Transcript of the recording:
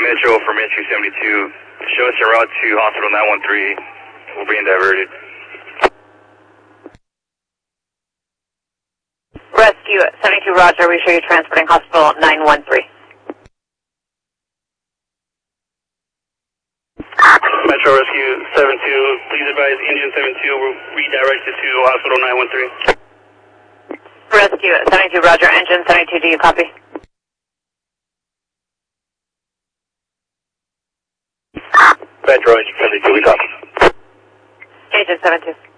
Metro from Entry 72. Show us your route to Hospital 913. We're being diverted. Rescue 72 Roger, we show you transporting Hospital 913. Metro Rescue 72, please advise Engine 72 will redirect it to Hospital 913. Rescue 72 Roger, Engine 72, do you copy? Metro Engine 72, we copy. Agent 72.